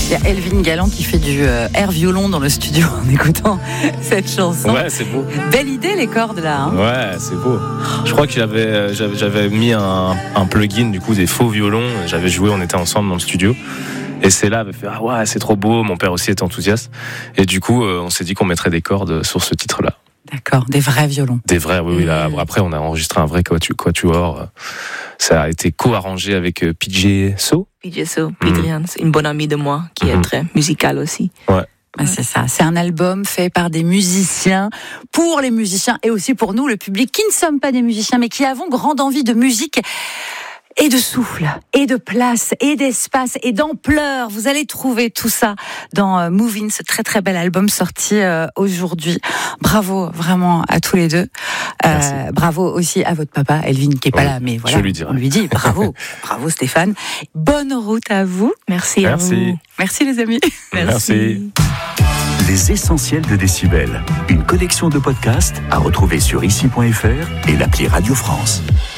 Il y a Elvin Galland qui fait du air violon dans le studio en écoutant cette chanson. Ouais, c'est beau. Belle idée les cordes là. Hein. Ouais, c'est beau. Je crois que j'avais mis un plugin, du coup, des faux violons. J'avais joué, on était ensemble dans le studio. Et c'est là, avait fait ah ouais, c'est trop beau. Mon père aussi était enthousiaste. Et du coup, on s'est dit qu'on mettrait des cordes sur ce titre-là. D'accord, des vrais violons. Des vrais, oui. Là, après, on a enregistré un vrai quatuor. Ça a été co-arrangé avec PJ So. PJ So, Pidrian, c'est une bonne amie de moi qui est très musicale aussi. Ouais. C'est ça, c'est un album fait par des musiciens, pour les musiciens et aussi pour nous, le public, qui ne sommes pas des musiciens, mais qui avons grande envie de musique et de souffle, et de place, et d'espace, et d'ampleur. Vous allez trouver tout ça dans Move In, ce très très bel album sorti aujourd'hui. Bravo vraiment à tous les deux. Bravo aussi à votre papa, Elvin, qui est pas là, mais voilà, je lui dirai. On lui dit bravo, bravo Stéphane. Bonne route à vous. Merci à vous. Merci les amis. Merci. Les essentiels de Décibel, une collection de podcasts à retrouver sur ici.fr et l'appli Radio France.